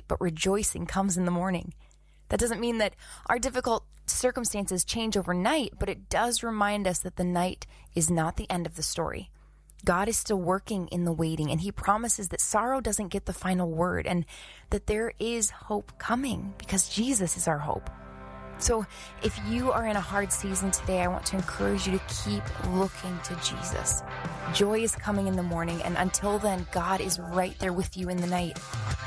but rejoicing comes in the morning. That doesn't mean that our difficult circumstances change overnight, but it does remind us that the night is not the end of the story. God is still working in the waiting, and he promises that sorrow doesn't get the final word and that there is hope coming because Jesus is our hope. So if you are in a hard season today, I want to encourage you to keep looking to Jesus. Joy is coming in the morning, and until then, God is right there with you in the night.